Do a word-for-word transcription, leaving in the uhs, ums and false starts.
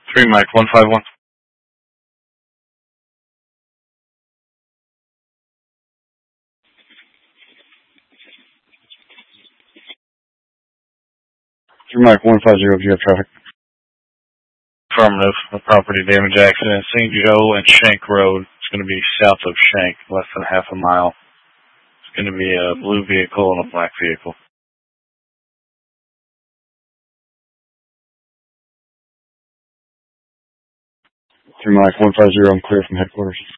Three Mike one five one. Three Mike one five zero. Do you have traffic? Affirmative. A property damage accident. Saint Joe and Shank Road. It's going to be south of Shank, less than half a mile. It's going to be a blue vehicle and a black vehicle. Three Mike one five zero. I'm clear from headquarters.